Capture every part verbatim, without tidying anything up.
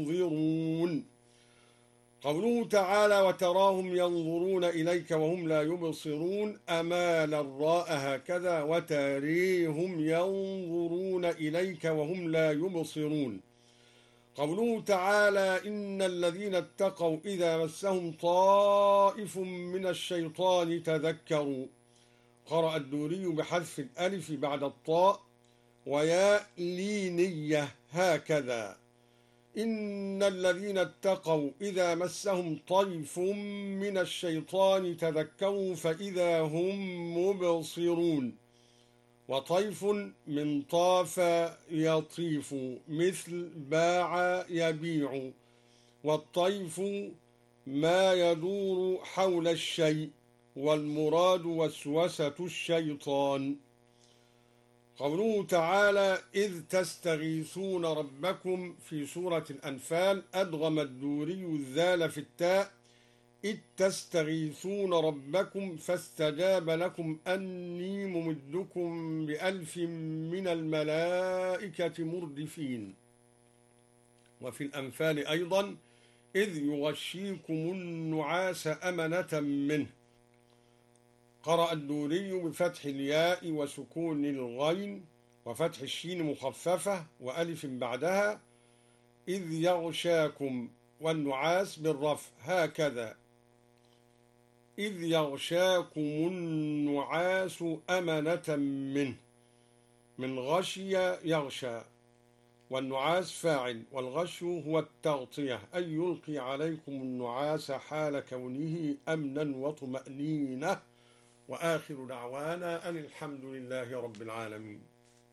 ينظرون. قوله تعالى وتراهم ينظرون إليك وهم لا يبصرون، أمال الراء هكذا وتريهم ينظرون إليك وهم لا يبصرون. قوله تعالى إن الذين اتقوا إذا مسهم طائف من الشيطان تذكروا، قرأ الدوري بحذف الألف بعد الطاء ويا لينية هكذا. إن الذين اتقوا إذا مسهم طيف من الشيطان تذكروا فإذا هم مبصرون. وطيف من طاف يطيف مثل باع يبيع، والطيف ما يدور حول الشيء، والمراد وسوسة الشيطان. قوله تعالى إذ تستغيثون ربكم في سورة الأنفال، أدغم الدوري الذال في التاء، إذ تستغيثون ربكم فاستجاب لكم أني ممدكم بألف من الملائكة مردفين. وفي الأنفال أيضا إذ يغشيكم النعاس أمنة منه. قرأ الدوري بفتح الياء وسكون الغين وفتح الشين مخففة وألف بعدها، إذ يغشاكم، والنعاس بالرفع هكذا، إذ يغشاكم النعاس أمنة منه، من غشي يغشى، والنعاس فاعل، والغش هو التغطية، أي يلقي عليكم النعاس حال كونه أمنا وطمأنينة. وآخر دعوانا أن الحمد لله رب العالمين.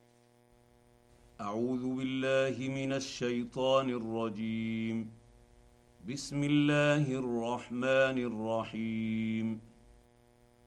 أعوذ بالله من الشيطان الرجيم. بسم الله الرحمن الرحيم.